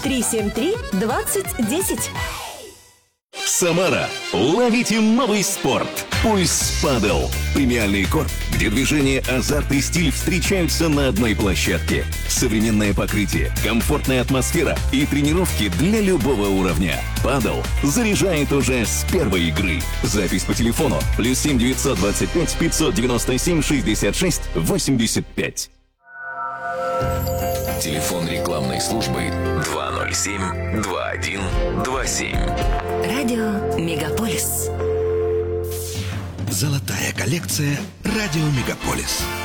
373-2010. Самара. Ловите новый спорт. Пульс Падел. Премиальный корт, где движение, азарт и стиль встречаются на одной площадке. Современное покрытие, комфортная атмосфера и тренировки для любого уровня. Падел заряжает уже с первой игры. Запись по телефону +7 925 597 66 85. Телефон рекламной службы 207-2127. Радио Мегаполис. Золотая коллекция «Радио Мегаполис».